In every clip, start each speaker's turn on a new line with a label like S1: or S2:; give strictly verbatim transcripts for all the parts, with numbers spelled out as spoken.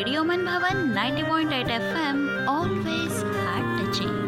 S1: Radio मन भवन ninety point eight F am always heart touching.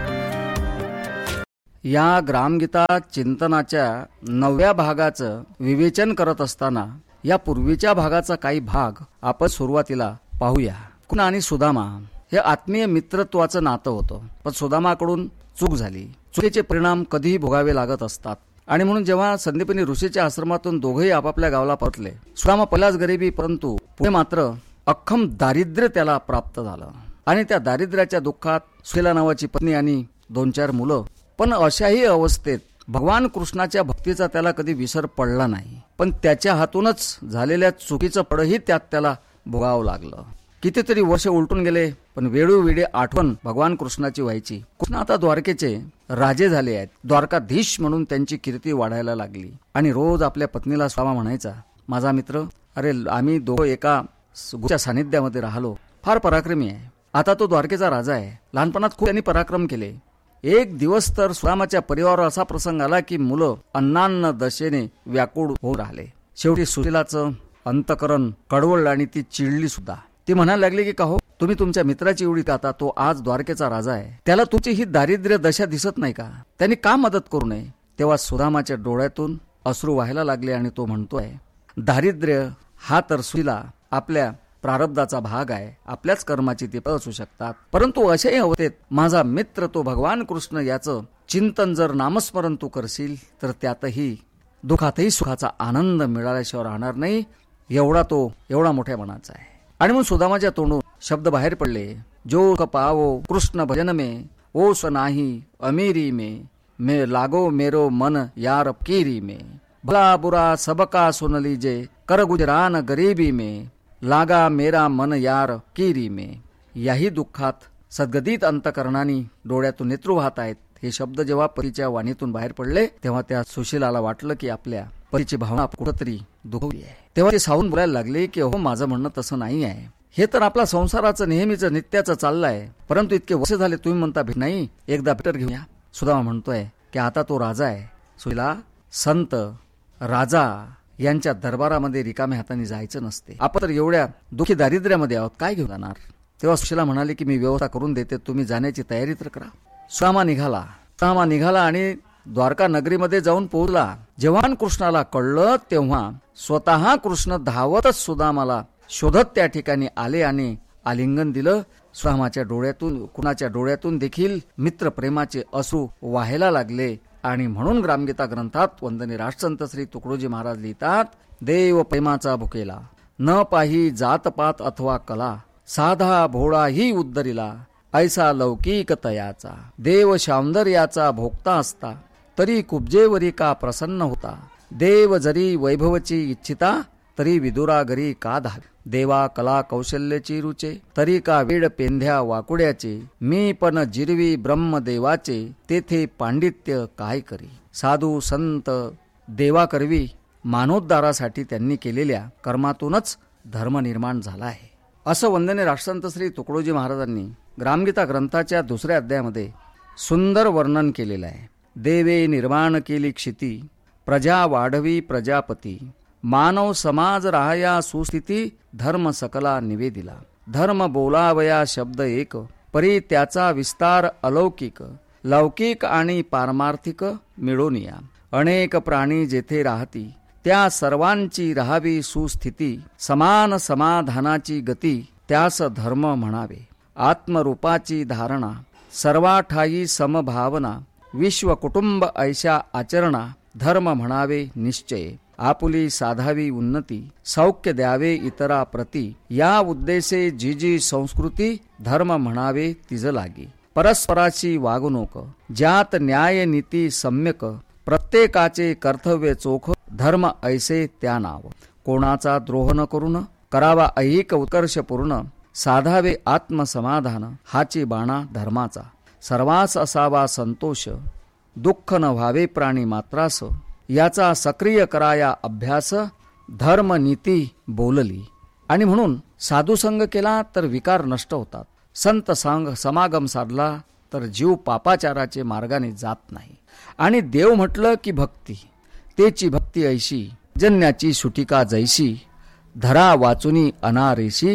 S2: या ग्रामगीता चिंतनाच्या नवव्या भागाचं विवेचन करत असताना या पूर्वीच्या भागाचा काही भाग आपण सुरुवातीला पाहूया. कुण आणि सुदामा हे आत्मीय मित्रत्वाचं नातं होतं, पण सुदामाकडून चूक झाली. चुकीचे परिणाम कधीही भोगावे लागत असतात आणि म्हणून जेव्हा संदीपनी ऋषीच्या आश्रमातून दोघेही आपापल्या गावाला परतले, सुदामा पहिलाच गरिबी, परंतु पुढे मात्र अख्खम दारिद्र्य त्याला प्राप्त झालं आणि त्या दारिद्र्याच्या दुःखात सुशीला नावाची पत्नी आणि दोन चार मुलं. पण अशाही अवस्थेत भगवान कृष्णाच्या भक्तीचा त्याला कधी विसर पडला नाही, पण त्याच्या हातूनच झालेल्या चुकीचं फळही त्यात त्याला भोगावं लागलं. कितीतरी वर्ष उलटून गेले, पण वेळोवेळी आठवण भगवान कृष्णाची व्हायची. कृष्ण आता द्वारकेचे राजे झाले आहेत, द्वारकाधीश म्हणून त्यांची कीर्ती वाढायला लागली आणि रोज आपल्या पत्नीला सुदामा म्हणायचा, माझा मित्र, अरे आम्ही दोघं एका गुरूच्या सानिध्यामध्ये राहिलो, फार पराक्रमी आहे. आता तो द्वारकेचा राजा आहे. लहानपणात खूप त्यांनी पराक्रम केले. एक दिवस तर सुदामाच्या परिवारावर असा प्रसंग आला की मुलं अन्नान्न दशेने व्याकुळ होऊन राहिले. शेवटी सुशीलाचं अंतकरण कडवळलं आणि ती चिडली सुद्धा. ती म्हणायला लागली की काहो, तुम्ही तुमच्या मित्राची एवढी आता तो आज द्वारकेचा राजा आहे, त्याला तुमची ही दारिद्र्य दशा दिसत नाही का? त्यांनी का मदत करू नये? तेव्हा सुदामाच्या डोळ्यातून अश्रू व्हायला लागले आणि तो म्हणतोय, दारिद्र्य हा तर सुशीला आपल्या प्रारब्धाचा भाग आहे, आपल्याच कर्माची ती असू शकतात, परंतु अशाही अवस्थेत माझा मित्र तो भगवान कृष्ण याचं चिंतन जर नामस्मरण तू करशील तर त्यातही दुःखातही सुखाचा आनंद मिळाल्याशिवाय राहणार नाही. एवढा तो एवढा मोठ्या मनाचा आहे. आणि म्हणून सुदामाच्या तोंडून शब्द बाहेर पडले, जो कपावो कृष्ण भजन में ओस नाही अमीरी में मे लागो मेरो मन यार कीरी में भला बुरा सबका सुन लीजे कर गुजरान गरीबी में लागा मेरा मन यार कीरी में. याही दुःखात सद्गदित अंतकरणाने डोळ्यातून नेत्रू वाहत आहेत. हे शब्द जेव्हा पतीच्या वाणीतून बाहेर पडले तेव्हा त्या सुशीलाला वाटलं की आपल्या पतीची भावना कुठंतरी दुखवली आहे. तेव्हा ते सावून बोलायला लागले की हो, माझं म्हणणं तसं नाही आहे. हे तर आपला संसाराचं नेहमीचं नित्याचं चाललं आहे, परंतु इतके वर्ष झाले तुम्ही म्हणता भेट नाही, एकदा भेटर घेऊया. सुदामा म्हणतोय की आता तो राजा आहे. सुशीला, संत राजा यांच्या दरबारामध्ये रिकाम्या हाताने जायचं नसते. आपण तर एवढ्या दुःखी दारिद्र्यामध्ये आहोत, काय घेऊन जाणार? तेव्हा सुशीला म्हणाली की मी व्यवस्था करून देते, तुम्ही जाण्याची तयारी तर करा. सुदामा निघाला सुदामा निघाला आणि द्वारका नगरीमध्ये जाऊन पोहोचला. जेव्हा कृष्णाला कळलं तेव्हा स्वतः कृष्ण धावतच सुदामाला शोधत त्या ठिकाणी आले आणि आलिंगन दिलं. सुदामाच्या डोळ्यातून कुणाच्या डोळ्यातून देखील मित्रप्रेमाचे अश्रू वाहायला लागले. आणि म्हणून ग्रामगीता ग्रंथात वंदनीय राष्ट्रसंत श्री तुकडोजी महाराज लिहितात, देव प्रेमाचा भुकेला न पाही जातपात अथवा कला साधा भोळा ही उद्धरिला ऐसा लौकिक तयाचा देव सौंदर्याचा भोगता असता तरी कुब्जेवरी का प्रसन्न होता देव जरी वैभवची इच्छिता तरी विदुरागरी का धावी देवा कला कौशल्याची रुचे तरी का वेड पेंध्या वाकुड्याचे मी पण जिरवी ब्रह्मदेवाचे तेथे पांडित्य काय करी. साधू संत देवा करवी मानोद्धारासाठी त्यांनी केलेल्या कर्मातूनच धर्म निर्माण झाला आहे, असं वंदनीय राष्ट्रसंत श्री तुकडोजी महाराजांनी ग्रामगीता ग्रंथाच्या दुसऱ्या अध्यायामध्ये सुंदर वर्णन केलेलं आहे. देवे निर्माण केली क्षिती प्रजा वाढवी प्रजापती मानव समाज राहया सुस्थिती धर्म सकला निवेदिला धर्म बोलावया शब्द एक परी त्याचा विस्तार अलौकिक लौकिक आणि पारमार्थिक मिळून या अनेक प्राणी जेथे राहती त्या सर्वांची राहावी सुस्थिती समान समाधानाची गती त्यास धर्म म्हणावे आत्मरूपाची धारणा सर्वाठाई समभावना विश्व कुटुंब ऐशा आचरणा धर्म म्हणावे निश्चय आपुली साधावी उन्नती सौख्य द्यावे इतरा प्रती या उद्देशे जी जी संस्कृती धर्म म्हणावे तिज लागी परस्पराची वागणूक ज्यात न्याय नीती सम्यक प्रत्येकाचे कर्तव्य चोख धर्म ऐसे त्या नाव कोणाचा द्रोह न करून करावा ऐहिक उत्कर्ष पूर्ण साधावे आत्मसमाधान हाची बाणा धर्माचा सर्वांस असावा संतोष दुःख न व्हावे प्राणी मात्रास याचा सक्रिय कराया अभ्यास धर्म नीती बोलली. आणि म्हणून साधुसंग केला तर विकार नष्ट होतात, संत संग समागम साधला तर जीव पापाचाराचे मार्गाने जात नाही. आणि देव म्हटलं की भक्ती तेची भक्ती ऐशी जन्याची सुटिका जैशी धरा वाचुनी अनारेशी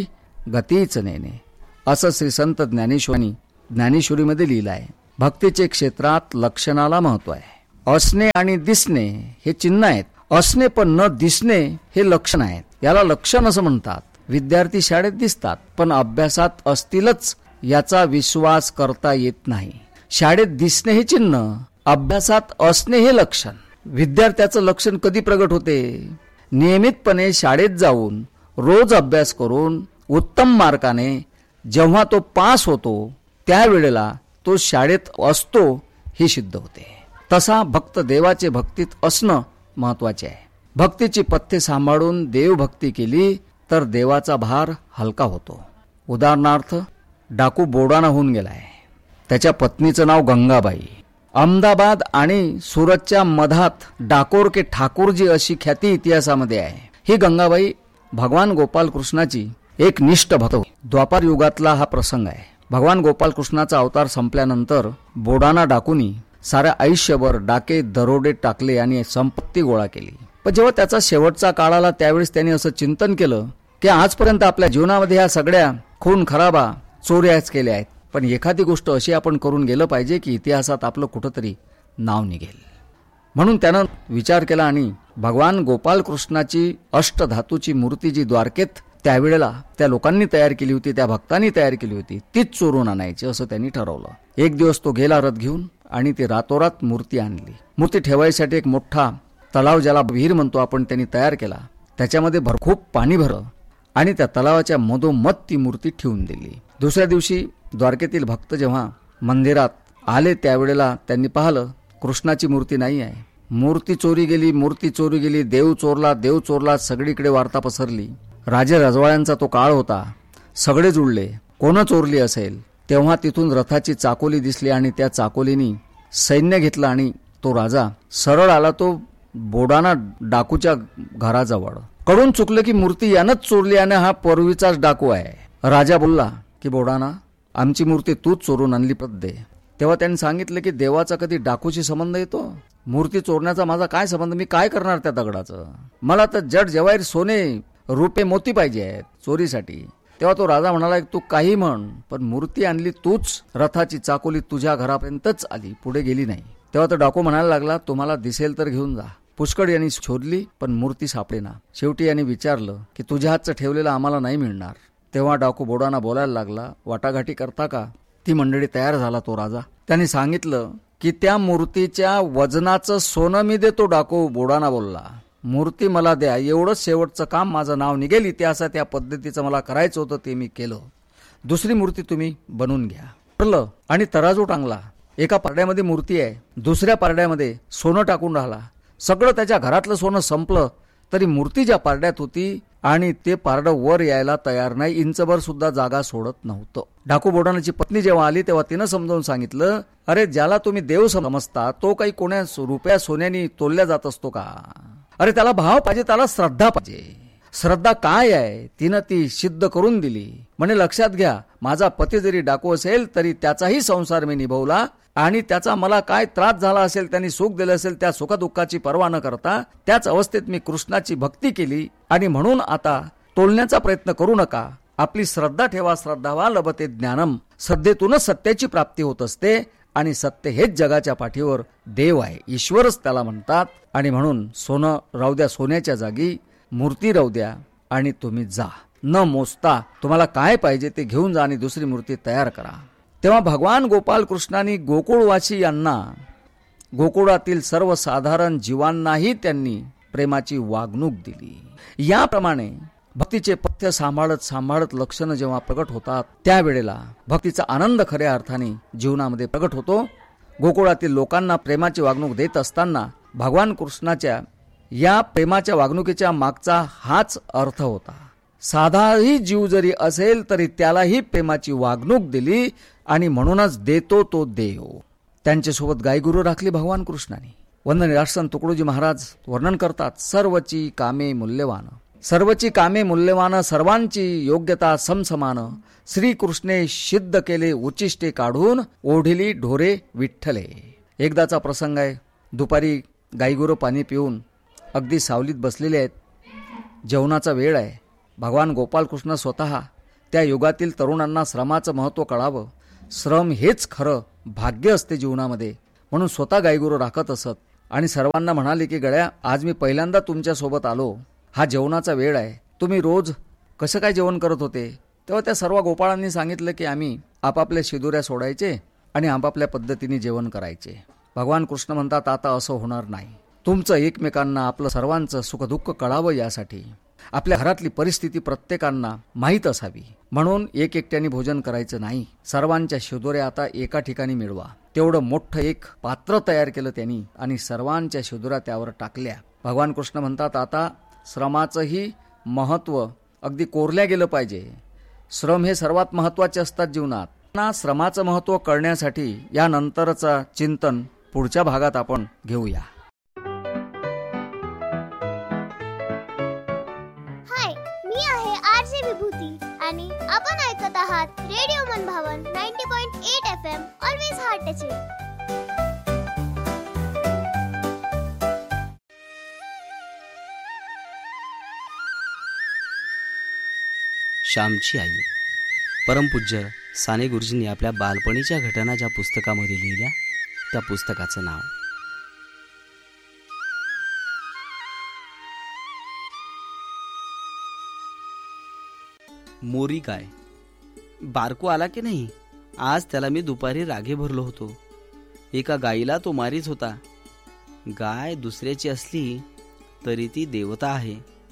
S2: गतीच नेणे, असं श्री संत ज्ञानेश्वरी ज्ञानेश्वरीमध्ये लिहिलं आहे. भक्तीचे क्षेत्रात लक्षणाला महत्व आहे. असणे आणि दिसणे हे चिन्ह आहेत. असणे पण न दिसणे हे लक्षण आहेत. याला लक्षण असं म्हणतात. विद्यार्थी शाळेत दिसतात पण अभ्यासात असतीलच याचा विश्वास करता येत नाही. शाळेत दिसणे हे चिन्ह, अभ्यासात असणे हे लक्षण. विद्यार्थ्याचं लक्षण कधी प्रगट होते? नियमितपणे शाळेत जाऊन रोज अभ्यास करून उत्तम मार्काने जेव्हा तो पास होतो त्यावेळेला तो शाळेत असतो हे सिद्ध होते. तसा भक्त देवाचे भक्तीत असणं महत्वाचे आहे. भक्तीची पथ्ये सांभाळून देवभक्ती केली तर देवाचा भार हलका होतो. उदाहरणार्थ डाकू बोडाणा होऊन गेलाय. त्याच्या पत्नीचं नाव गंगाबाई. अहमदाबाद आणि सुरतच्या मधात डाकोर के ठाकूरजी अशी ख्याती इतिहासामध्ये आहे. ही गंगाबाई भगवान गोपाल कृष्णाची एक निष्ठ भक्त होती. द्वापार युगातला हा प्रसंग आहे. भगवान गोपाल कृष्णाचा अवतार संपल्यानंतर बोडाणा डाकूनी साऱ्या आयुष्यभर डाके दरोडे टाकले आणि संपत्ती गोळा केली. पण जेव्हा त्याचा शेवटचा काळ आला त्यावेळेस त्यांनी असं चिंतन केलं की आजपर्यंत आपल्या जीवनामध्ये ह्या सगळ्या खून खराबा चोऱ्याच केल्या आहेत, पण एखादी गोष्ट अशी आपण करून गेलं पाहिजे की इतिहासात आपलं कुठंतरी नाव निघेल. म्हणून त्यानं विचार केला आणि भगवान गोपाल कृष्णाची अष्टधातूची मूर्ती जी द्वारकेत त्यावेळेला त्या लोकांनी तयार केली होती, त्या भक्तांनी तयार केली होती, तीच चोरून आणायची असं त्यांनी ठरवलं. एक दिवस तो गेला रथ घेऊन आणि ती रातोरात मूर्ती आणली. मूर्ती ठेवायसाठी एक मोठा तलाव, ज्याला विहीर म्हणतो आपण, त्यांनी तयार केला. त्याच्यामध्ये भर खूप पाणी भरलं आणि त्या तलावाच्या मधोमध ती मूर्ती ठेवून दिली. दुसऱ्या दिवशी द्वारकेतील भक्त जेव्हा मंदिरात आले त्यावेळेला त्यांनी पाहिलं कृष्णाची मूर्ती नाही आहे. मूर्ती चोरी गेली, मूर्ती चोरी गेली, देव चोरला, देव चोरला, सगळीकडे वार्ता पसरली. राजे रजवाड्यांचा तो काळ होता. सगळे जुळले कोण चोरली असेल. तेव्हा तिथून रथाची चाकोली दिसली आणि त्या चाकोलीनी सैन्य घेतलं आणि तो राजा सरळ आला तो बोडाणा डाकूच्या घराजवळ. कडून चुकलं की मूर्ती यानंच चोरली आणि हा पूर्वीचाच डाकू आहे. राजा बोलला की बोडाणा, आमची मूर्ती तूच चोरून आणली, परत दे. तेव्हा त्यांनी सांगितलं की देवाचा कधी डाकूशी संबंध येतो? मूर्ती चोरण्याचा माझा काय संबंध? मी काय करणार त्या दगडाचं? मला तर जड जवाहीर सोने रुपे मोती पाहिजे आहेत चोरीसाठी. तेव्हा तो राजा म्हणाला तू काही म्हण, पण मूर्ती आणली तूच. रथाची चाकोली तुझ्या घरापर्यंतच आली, पुढे गेली नाही. तेव्हा तो डाकू म्हणायला लागला तुम्हाला दिसेल तर घेऊन जा. पुष्कळ यांनी शोधली पण मूर्ती सापडेना. शेवटी यांनी विचारलं की तुझ्या हातचं ठेवलेलं आम्हाला नाही मिळणार. तेव्हा डाकू बोडाणा बोलायला लागला, वाटाघाटी करता का? ती मंडळी तयार झाला तो राजा. त्यांनी सांगितलं की त्या मूर्तीच्या वजनाचं सोनं मी देतो. डाकू बोडाणा बोलला मूर्ती मला द्या, एवढंच शेवटचं काम, माझं नाव निघेल इतिहासात. या पद्धतीचं मला करायचं होतं ते मी केलं. दुसरी मूर्ती तुम्ही बनवून घ्या. ठरलं आणि तराजू टांगला. एका पारड्यामध्ये मूर्ती आहे, दुसऱ्या पारड्यामध्ये सोनं टाकून राहिला. सगळं त्याच्या घरातलं सोनं संपलं तरी मूर्ती ज्या पारड्यात होती आणि ते पारडं वर यायला तयार नाही, इंचभर सुद्धा जागा सोडत नव्हतं. डाकू बोडाणाची पत्नी जेव्हा आली तेव्हा तिनं समजावून सांगितलं, अरे ज्याला तुम्ही देव समजता तो काही कोण्या रुपया सोन्यानी तोलल्या जात असतो का? अरे त्याला भाव पाहिजे, त्याला श्रद्धा पाहिजे. श्रद्धा काय आहे तिनं ती सिद्ध करून दिली. म्हणे लक्षात घ्या, माझा पती जरी डाकू असेल तरी त्याचाही संसार मी निभवला आणि त्याचा मला काय त्रास झाला असेल, त्यांनी सुख दिलं असेल, त्या सुखदुःखाची पर्वा न करता त्याच अवस्थेत मी कृष्णाची भक्ती केली. आणि म्हणून आता तोलण्याचा प्रयत्न करू नका. आपली श्रद्धा ठेवा. श्रद्धावा लभते ज्ञानम. श्रद्धेतूनच सत्याची प्राप्ती होत असते आणि सत्य हेच जगाच्या पाठीवर देव आहे, ईश्वरच त्याला म्हणतात. आणि म्हणून सोनं राहू द्या, सोन्याच्या जागी मूर्ती राहू द्या आणि तुम्ही जा. न मोजता तुम्हाला काय पाहिजे ते घेऊन जा आणि दुसरी मूर्ती तयार करा. तेव्हा भगवान गोपाल कृष्णांनी गोकुळवासी यांना, गोकुळातील सर्वसाधारण जीवांनाही त्यांनी प्रेमाची वागणूक दिली. याप्रमाणे भक्तीचे पथ्य सांभाळत सांभाळत लक्षणं जेव्हा प्रगट होतात त्यावेळेला भक्तीचा आनंद खऱ्या अर्थाने जीवनामध्ये प्रगट होतो. गोकुळातील लोकांना प्रेमाची वागणूक देत असताना भगवान कृष्णाच्या या प्रेमाच्या वागणुकीच्या मागचा हाच अर्थ होता. साधाही जीव जरी असेल तरी त्यालाही प्रेमाची वागणूक दिली आणि म्हणूनच देतो तो देव. त्यांच्यासोबत गायगुरु राखली भगवान कृष्णाने. वंदनीय राष्ट्रसंत तुकडोजी महाराज वर्णन करतात, सर्वची कामे मूल्यवान, सर्वची कामे मूल्यवान, सर्वांची योग्यता समसमान, श्रीकृष्णे सिद्ध केले उचिष्टे काढून, ओढिली ढोरे विठ्ठले. एकदाचा प्रसंग आहे. दुपारी गायगुरु पाणी पिऊन अगदी सावलीत बसलेले आहेत. जेवणाचा वेळ आहे. भगवान गोपाल कृष्ण स्वतः त्या युगातील तरुणांना श्रमाचं महत्त्व कळावं. श्रम हेच खरं भाग्य असते जीवनामध्ये, म्हणून स्वतः गाईगुरु राखत असत आणि सर्वांना म्हणाले की गड्या, आज मी पहिल्यांदा तुमच्यासोबत आलो. हा जेवणाचा वेळ आहे. तुम्ही रोज कसं काय जेवण करत होते? तेव्हा त्या सर्व गोपाळांनी सांगितलं की आम्ही आपापल्या शिदुऱ्या सोडायचे आणि आपापल्या पद्धतीने जेवण करायचे. भगवान कृष्ण म्हणतात, आता असं होणार नाही. तुमचं एकमेकांना आपलं सर्वांचं सुखदुःख कळावं यासाठी आपल्या घरातली परिस्थिती प्रत्येकांना माहीत असावी, म्हणून एक एकट्याने भोजन करायचं नाही. सर्वांच्या शिदोऱ्या आता एका ठिकाणी मिळवा. तेवढं मोठं एक पात्र तयार केलं त्यांनी आणि सर्वांच्या शिदोऱ्या त्यावर टाकल्या. भगवान कृष्ण म्हणतात, आता श्रमाचंही महत्त्व अगदी कोरल्या गेलं पाहिजे. श्रम हे सर्वात महत्त्वाचे असतात जीवनात. ना श्रमाचं महत्त्व कळण्यासाठी यानंतरचं चिंतन पुढच्या भागात आपण घेऊया.
S3: हाय, मी आहे आरजे विभूती आणि आपण ऐकत आहात रेडिओ मनभावन नव्वद पॉइंट आठ F M. Always heart touching.
S4: श्यामची आई परमपूज्य साने गुरुजींनी आपल्या बालपणीच्या घटना ज्या पुस्तकामध्ये लिहिल्या त्या पुस्तकाचं नाव मोरी गाय. बारको आला की नाही, आज त्याला मी दुपारी रागे भरलो होतो. एका गाईला तो मारीच होता. गाय दुसऱ्याची असली तरी ती देवता आहे.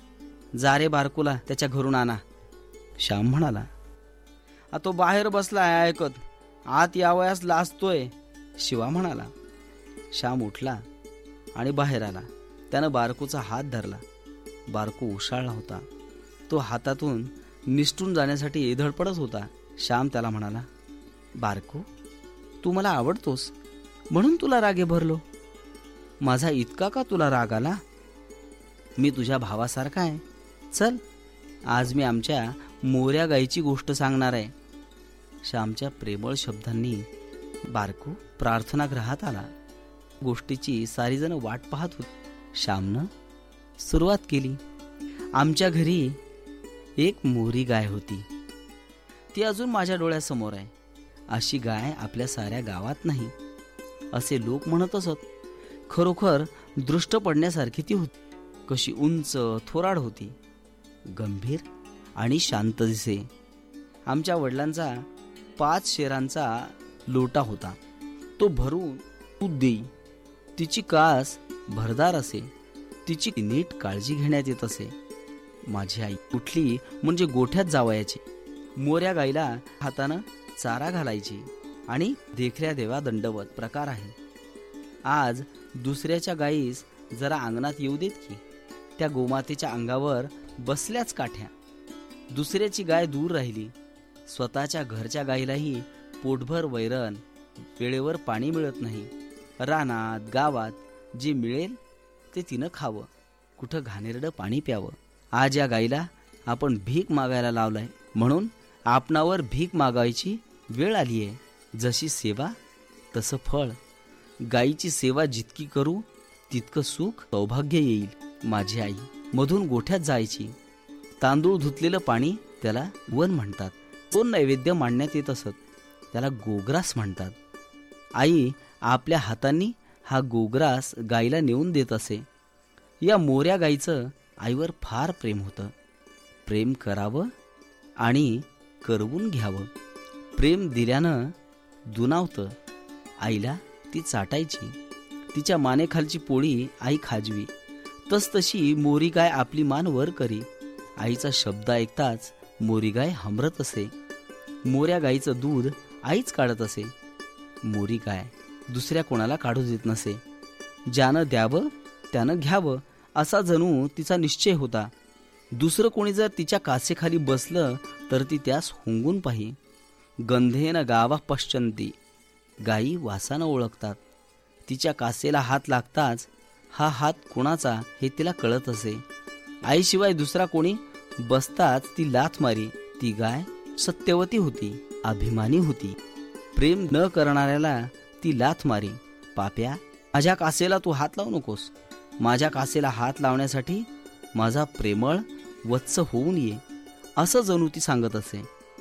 S4: जा रे बारकोला त्याच्या घरून आणा. श्याम म्हणाला. आ तो बाहेर बसलाय ऐकत, आत यावयास लाजतोय. शिवा म्हणाला. श्याम उठला आणि बाहेर आला. त्यानं बारकोचा हात धरला. बारको उशाळला होता. तो हातातून निसटून जाण्यासाठी धडपडत होता. श्याम त्याला म्हणाला, बारको, तू मला आवडतोस म्हणून तुला रागे भरलो. माझा इतका का तुला राग आला? मी तुझ्या भावासारखा आहे. चल, आज मी आमच्या मोऱ्या गाईची गोष्ट सांगणार आहे. श्यामच्या प्रेमळ शब्दांनी बारको प्रार्थनागृहात आला. गोष्टीची सारी जण वाट पाहत होती. श्यामनं सुरुवात केली. आमच्या घरी एक मोरी गाय होती. ती अजून माझ्या डोळ्यासमोर आहे. अशी गाय आपल्या साऱ्या गावात नाही असे लोक म्हणत असत. खरोखर दृष्ट पडण्यासारखी ती होती. कशी उंच थोराड होती, गंभीर आणि शांत दिसे. आमच्या वडिलांचा पाच शेरांचा लोटा होता. तो भरून दूध देई. तिची कास भरदार असे. तिची नीट काळजी घेण्यात येत असे. माझी आई उठली म्हणजे गोठ्यात जावयाची. मोऱ्या गाईला हातानं चारा घालायची आणि देखऱ्या देवा दंडवत प्रकार आहे. आज दुसऱ्याच्या गाईस जरा अंगणात येऊ देत की. त्या गोमातेच्या अंगावर बसल्याच काठ्या. दुसऱ्याची गाय दूर राहिली. स्वतःच्या घरच्या गाईलाही पोटभर वैरण, वेळेवर पाणी मिळत नाही. रानात गावात जे मिळेल ते तिनं खावं, कुठं घाणेरडं पाणी प्यावं. आज या गाईला आपण भीक मागायला लावलाय, म्हणून आपणावर भीक मागायची वेळ आली आहे. जशी सेवा तसं फळ. गाईची सेवा जितकी करू तितकं सुख सौभाग्य येईल. माझी आई मधून गोठ्यात जायची. तांदूळ धुतलेलं पाणी त्याला वन म्हणतात. तो नैवेद्य मांडण्यात येत असत. त्याला गोग्रास म्हणतात. आई आपल्या हातांनी हा गोग्रास गाईला नेऊन देत असे. या मोऱ्या गाईचं आईवर फार प्रेम होतं. प्रेम करावं आणि करवून घ्यावं. प्रेम दिल्यानं दुनावतं. आईला ती चाटायची. तिच्या मानेखालची पोळी आई खाजवी. तसतशी मोरी गाय आपली मान वर करी. आईचा शब्द ऐकताच मोरी गाय हमरत असे. मोऱ्या गाईचं दूध आईच काढत असे. मोरी गाय दुसऱ्या कोणाला काढू देत नसे. ज्यानं द्यावं त्यानं घ्यावं असा जणू तिचा निश्चय होता. दुसरं कोणी जर तिच्या कासेखाली बसलं तर ती त्यास हुंगून पाही. गंधेन गावा पश्चंती. गायी वासानं ओळखतात. तिच्या कासेला हात लागताच हा हात कोणाचा हे तिला कळत असे. आईशिवाय दुसरा कोणी बसताच ती लाथ मारी. ती गाय सत्यवती होती, अभिमानी होती. प्रेम न करणाऱ्याला ती लाथ मारी. पाप्या, माझ्या कासेला तू हात लावू नकोस. माझ्या कासेला हात लावण्यासाठी माझा प्रेमळ वत्स होऊन ये, असं जणू ती सांगत असे.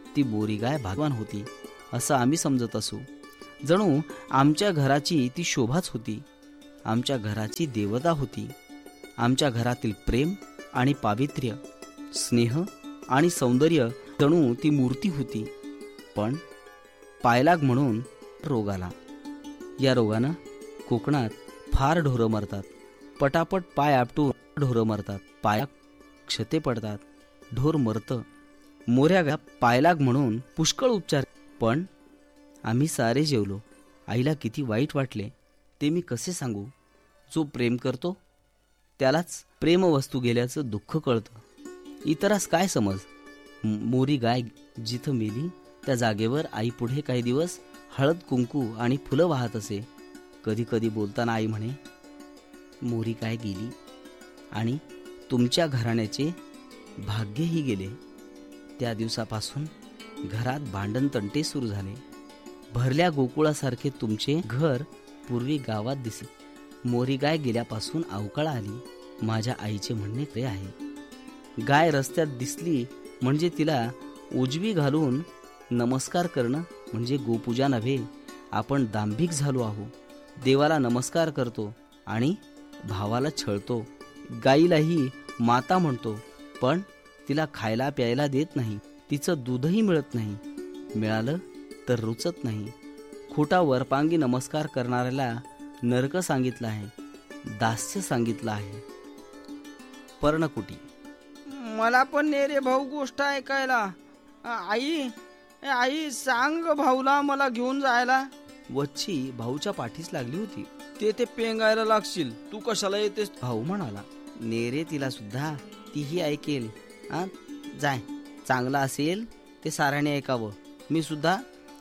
S4: ती बोरी गाय भाग्यवान होती असं आम्ही समजत असू. जणू आमच्या घराची ती शोभाच होती, आमच्या घराची देवता होती. आमच्या घरातील प्रेम आणि पावित्र्य, स्नेह आणि सौंदर्य जणू ती मूर्ती होती. पण पायलाग म्हणून रोग आला. या रोगानं कोकणात फार ढोरं मरतात. पटापट पाय आपटून ढोरं मरतात. पाया क्षते पडतात, ढोर मरतं. मोऱ्या पायलाग म्हणून पुष्कळ उपचार. पण आम्ही सारे जेवलो. आईला किती वाईट वाटले ते मी कसे सांगू. जो प्रेम करतो त्यालाच प्रेम वस्तू गेल्याचं दुःख कळतं. इतरास काय समज. मोरी गाय जिथं मेली त्या जागेवर आई पुढे काही दिवस हळद कुंकू आणि फुलं वाहत असे. कधी कधी बोलताना आई म्हणे, मोरी गाय गेली आणि तुमच्या घराण्याचे भाग्यही गेले. त्या दिवसापासून घरात भांडण तंटे सुरू झाले. भरल्या गोकुळासारखे तुमचे घर पूर्वी गावात दिसे. मोरी गाय गेल्यापासून अवकाळा आली. माझ्या आईचे म्हणणे खरे आहे. गाय रस्त्यात दिसली म्हणजे तिला उजवी घालून नमस्कार करणं म्हणजे गोपूजा नव्हे. आपण दांभिक झालो आहो. देवाला नमस्कार करतो आणि भावाला छळतो. गाईलाही माता म्हणतो, पण तिला खायला प्यायला देत नाही. तिचं दूधही मिळत नाही. मिळालं तर रुचत नाही. खोटा वरपांगी नमस्कार करणाऱ्याला नरक सांगितलं आहे, दास्य सांगितलं आहे. पर्णकुटी.
S5: मला पण नेरे भाऊ गोष्ट ऐकायला. आई आई सांग भाऊला मला घेऊन जायला.
S4: वच्छी भाऊच्या पाठीस लागली होती.
S5: ते ते पेंगायला लागशील, तू कशाला येतेस.
S4: भाऊ म्हणाला, नेरे तिला सुद्धा तीही ऐकेल. आ जाय, चांगलं असेल ते साऱ्याने ऐकावं. मी सुद्धा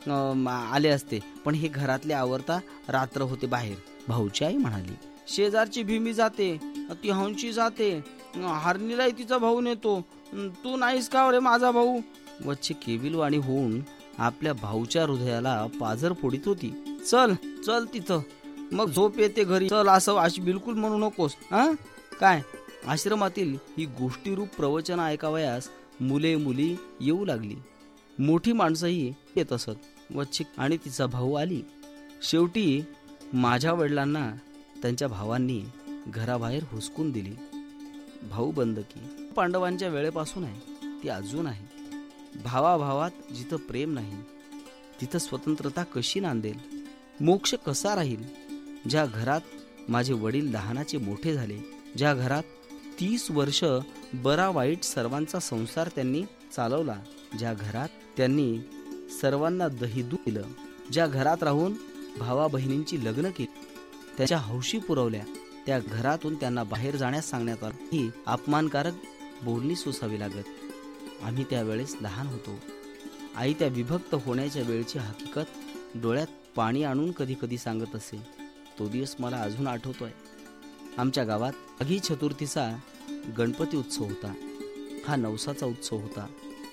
S4: आले असते, पण हे घरातले आवरता रात्र होते बाहेर. भाऊची आई म्हणाली,
S5: शेजारची भीमी जाते, ती हंशी जाते, हरणीलाही तिचा भाऊ नेतो, तू नाहीस का रे माझा भाऊ.
S4: वच्चे केविलवाणी होऊन आपल्या भाऊच्या हृदयाला पाझर फोडीत होती.
S5: चल चल तिथं, मग झोप येते घरी. चल असं अशी बिलकुल म्हणू नकोस. हा काय.
S4: आश्रमातील ही गोष्टीरूप प्रवचन ऐकावयास मुले मुली येऊ लागली. मोठी माणसंही येत असत. वच्छी आणि तिचा भाऊ आली. शेवटी माझ्या वडिलांना त्यांच्या भावांनी घराबाहेर हुसकून दिली. भाऊ बंदकी पांडवांच्या वेळेपासून आहे, ती अजून आहे. भावाभावात जिथं प्रेम नाही तिथं स्वतंत्रता कशी नांदेल, मोक्ष कसा राहील. ज्या घरात माझे वडील लहानाचे मोठे झाले, ज्या घरात तीस वर्ष बरा वाईट सर्वांचा संसार त्यांनी चालवला, ज्या घरात त्यांनी सर्वांना दही दूध दिलं, ज्या घरात राहून भावा बहिणींची लग्न केली, त्याच्या हौशी पुरवल्या, त्या घरातून त्यांना बाहेर जाण्यास सांगण्यात आलं. ही अपमानकारक बोलणी सोसावी लागत. आम्ही त्यावेळेस लहान होतो. आई त्या विभक्त होण्याच्या वेळची हकीकत डोळ्यात पाणी आणून कधी कधी सांगत असे. तो दिवस मला अजून आठवतोय. आमच्या गावात अघी चतुर्थीचा गणपती उत्सव होता. हा नवसाचा उत्सव होता.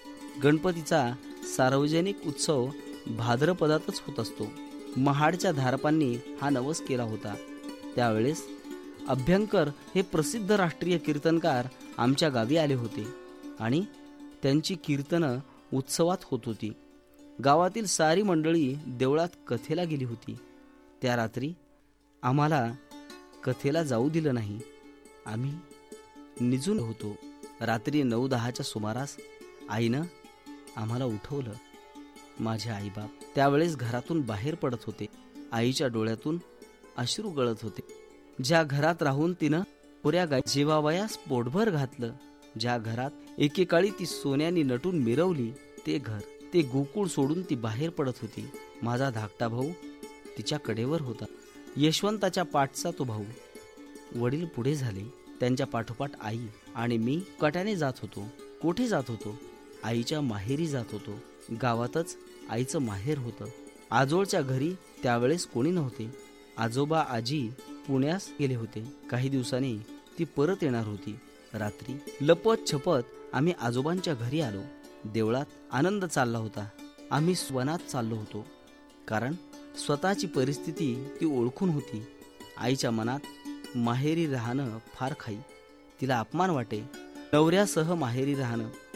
S4: गणपतीचा सार्वजनिक उत्सव भाद्रपदातच होत असतो. महाडच्या धारपांनी हा नवस केला होता. त्यावेळेस अभ्यंकर हे प्रसिद्ध राष्ट्रीय कीर्तनकार आमच्या गावी आले होते आणि त्यांची कीर्तनं उत्सवात होत होती. गावातील सारी मंडळी देवळात कथेला गेली होती. त्या रात्री आम्हाला कथेला जाऊ दिलं नाही. आम्ही निजून होतो. रात्री नऊ दहाच्या सुमारास आईनं आम्हाला उठवलं. माझे आईबाप त्यावेळेस घरातून बाहेर पडत होते. आईच्या डोळ्यातून अश्रू गळत होते. ज्या घरात राहून तिनं पुऱ्या गाय जेवावयास पोटभर घातलं, ज्या घरात एकेकाळी ती सोन्यानी नटून मिरवली, ते घर, ते गोकुळ सोडून ती बाहेर पडत होती. माझा धाकटा भाऊ तिच्या कडेवर होता. यशवंताच्या पाठचा तो भाऊ. वडील पुढे झाले. त्यांच्या पाठोपाठ आई आणि मी कट्याने जात होतो. कोठे जात होतो? आईच्या माहेरी जात होतो. गावातच आईचं माहेर होतं. आजोळच्या घरी त्यावेळेस कोणी नव्हते. आजोबा आजी पुण्यास गेले होते. काही दिवसांनी ती परत येणार होती. रात्री लपत छपत आम्ही आजोबांच्या घरी आलो. देवळात आनंद चालला होता. आम्ही वनात चाललो होतो. कारण स्वतःची परिस्थिती ती ओळखून होती. आईच्या मनात माहेरी राहणं फार खाई. तिला अपमान वाटे. नवऱ्यासह माहेरी राहणं.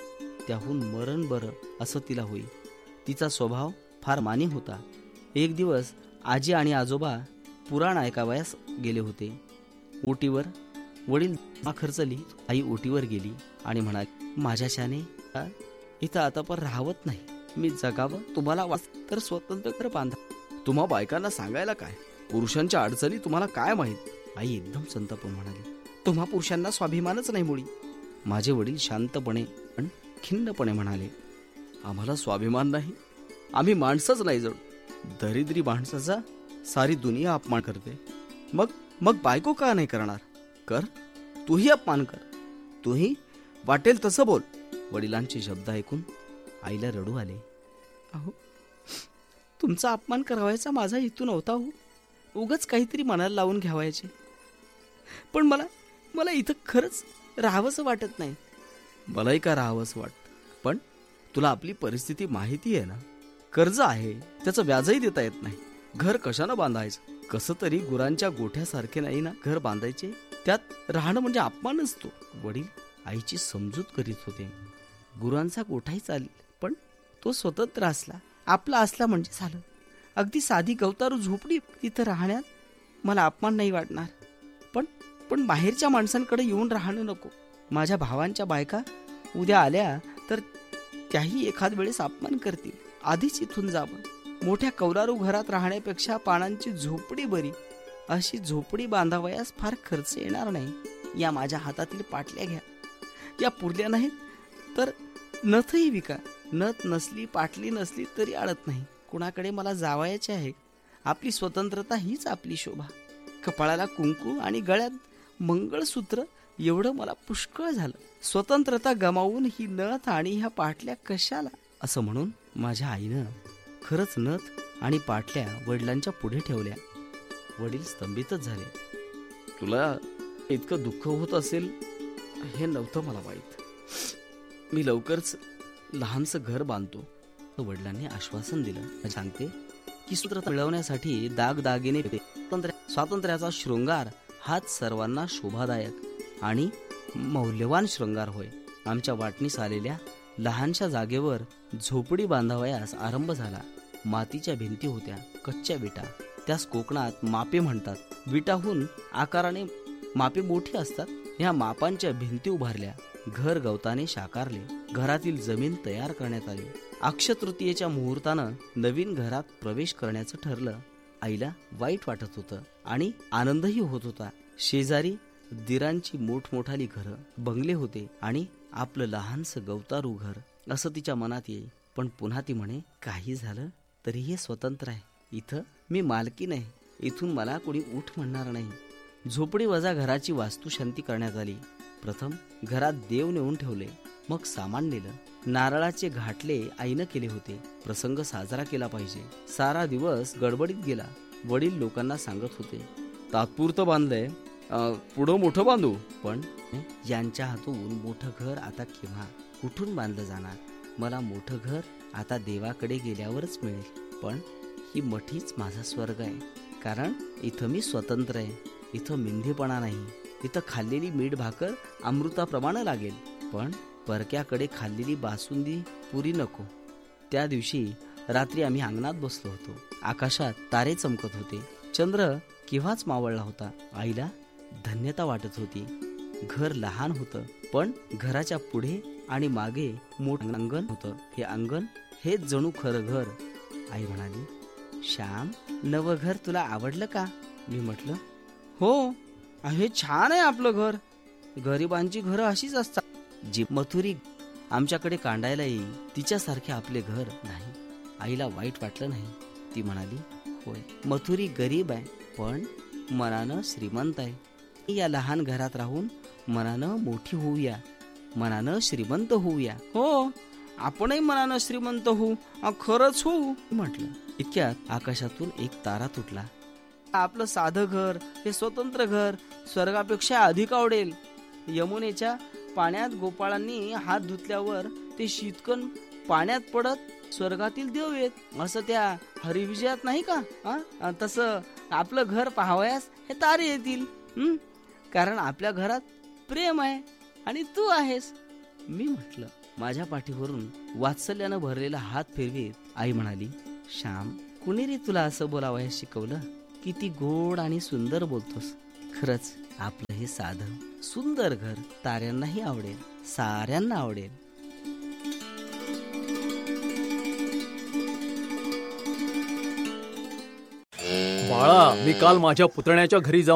S4: त्याहून मरण बरं असं तिला होई. तिचा स्वभाव फार मानी होता. एक दिवस आजी आणि आजोबा पुराण ऐकावयास गेले होते. ओटीवर वडील खर्चली. आई ओटीवर गेली आणि म्हणाली, माझ्या शाने इथं आता पण राहवत नाही. मी जगावं तुम्हाला वाच तर स्वतंत्र घर बांधा. तुम्हा बायकांना सांगायला काय, पुरुषांच्या अडचणी तुम्हाला काय माहीत. आई एकदम संतापून म्हणाली, तुम्हा पुरुषांना स्वाभिमानच नाही मुळी. माझे वडील शांतपणे पण खिन्नपणे म्हणाले, आम्हाला स्वाभिमान नाही, आम्ही माणसंच नाही जणू. दरिद्री माणसाचा सारी दुनिया अपमान करते. मग मग बायको का नाही करणार? कर, तूही अपमान कर, तूही वाटेल तसं बोल. वडिलांचे शब्द ऐकून आईला रडू आले. अहो, तुमचा अपमान करावायचा माझा हेतू नव्हता हो. उगाच काहीतरी मनाला लावून घ्यावायचे. पण मला मला इथं खरंच राहावंसं वाटत नाही. मलाही का राहावंसं वाटतं, पण तुला आपली परिस्थिती माहिती आहे ना. कर्ज आहे, त्याचं व्याजही देता येत नाही. घर कशानं बांधायचं? कसं तरी गुरांच्या गोठ्यासारखे नाही ना घर बांधायचे. त्यात राहणं म्हणजे अपमान असतो. वडील आईची समजूत करीत होते. गुरांचा गोठाही चालेल, पण तो स्वतंत्र असला, आपला असला म्हणजे झालं. अगदी साधी गवतारू झोपडी तिथं राहण्यात मला अपमान नाही वाटणार. पण पण बाहेरच्या माणसांकडे येऊन राहणं नको. माझ्या भावांच्या बायका उद्या आल्या तर त्याही एखाद वेळेस अपमान करतील. आधीच इथून जावं. मोठ्या कौलारू घरात राहण्यापेक्षा पानांची झोपडी बरी. अशी झोपडी बांधावयास फार खर्च येणार नाही. या माझ्या हातातील पाटल्या घ्या. या पुरल्या नाहीत तर नथही विका. नथ नसली, पाटली नसली तरी अडत नाही. कुणाकडे मला जावायचे आहे. आपली स्वतंत्रता हीच आपली शोभा. कपाळाला कुंकू आणि गळ्यात मंगळसूत्र एवढं मला पुष्कळ झालं. स्वतंत्रता गमावून ही नथ आणि ह्या पाटल्या कशाला? असं म्हणून माझ्या आईनं खरंच नथ आणि पाटल्या वडिलांच्या पुढे ठेवल्या. वडील स्तंभितच झाले. तुला इतकं दुःख होत असेल हे नव्हतं मला माहीत. मी लवकरच लहानसं घर बांधतो. वडिलांनी आश्वासन दिलं. सांगते की स्वतंत्रता मिळवण्यासाठी दागदागिने, स्वातंत्र्याचा शृंगार हाच सर्वांना शोभादायक आणि मौल्यवान शृंगार होय. आमच्या वाटणीस आलेल्या लहानशा जागेवर झोपडी बांधावयास आरंभ झाला. मातीच्या भिंती होत्या, कच्च्या विटा. त्यास कोकणात मापे म्हणतात. विटाहून आकाराने मापे मोठी असतात. ह्या मापांच्या भिंती उभारल्या. घर गवताने साकारले. घरातील जमीन तयार करण्यात आली. अक्षतृतीयेच्या मुहूर्तानं नवीन घरात प्रवेश करण्याचं ठरलं. आईला वाईट वाटत होतं आणि आनंदही होत होता. शेजारी दिरांची मोठमोठाली घरं, बंगले होते आणि आपलं लहानसं गवतारू घर असं तिच्या मनात येई. पण पुन्हा ती म्हणे, काही झालं तरी हे स्वतंत्र आहे. इथं मी मालकी नाही. इथून मला कोणी उठ म्हणणार नाही. झोपडी वजा घराची वास्तुशांती करण्यात आली. प्रथम घरात देव नेऊन ठेवले, मग सामान नेलं. नारळाचे घाटले आईनं केले होते. प्रसंग साजरा केला पाहिजे. सारा दिवस गडबडीत गेला. वडील लोकांना सांगत होते, तात्पुरतं बांधलंय, पुढं मोठं बांधू. पण यांच्या हातून मोठं घर आता केव्हा, कुठून बांधलं जाणार? मला मोठं घर आता देवाकडे गेल्यावरच मिळेल. पण ही मठीच माझा स्वर्ग आहे. कारण इथं मी स्वतंत्र आहे. इथं मिंधेपणा नाही. इथं खाल्लेली मीठ भाकर अमृताप्रमाणे लागेल. पण परक्याकडे खाल्लेली बासुंदी पुरी नको. त्या दिवशी रात्री आम्ही अंगणात बसलो होतो. आकाशात तारे चमकत होते. चंद्र केव्हाच मावळला होता. आईला धन्यता वाटत होती. घर लहान होतं, पण घराच्या पुढे आणि मागे मोठं अंगण होतं. हे अंगण हेच जणू खरं घर. आई म्हणाली, श्याम, नवं घर तुला आवडलं का? मी म्हटलं,
S5: हो, हे छान आहे आपलं घर. गरिबांची घरं अशीच असतात.
S4: जी मथुरी आमच्याकडे कांडायला येईल तिच्यासारखे आपले घर नाही. आईला वाईट वाटलं नाही. ती म्हणाली, होय, मथुरी गरीब आहे, पण मनानं श्रीमंत आहे. या लहान घरात राहून मनानं मोठी होऊया, मनानं श्रीमंत होऊया.
S5: हो, आपणही मनानं श्रीमंत होऊ, खरंच होऊ
S4: म्हटलं. इतक्यात आकाशातून एक तारा तुटला.
S5: आपलं साधं घर, हे स्वतंत्र घर स्वर्गापेक्षा अधिक आवडेल. यमुनेच्या पाण्यात गोपाळांनी हात धुतल्यावर ते शीतकण पाण्यात पडत स्वर्गातील देव येत, असं त्या हरिविजयात नाही का? तसं आपलं घर पाहावयास हे तारे येतील. हम्म कारण आपल्या घरात प्रेम आहे आणि तू आहेस.
S4: मी म्हटलं. माझ्या पाठीवरून वात्सल्यानं भरलेला हात फिरवीत आई म्हणाली, श्याम, कुणी रे तुला असं बोलावयास शिकवलं? किती गोड आणि सुंदर बोलतोस. खरंच आपलं हे साधं सुंदर घर ताऱ्यांनाही आवडेल, साऱ्यांना आवडेल.
S6: बाळा, मी काल माझ्या पुतण्याच्या घरी जाऊन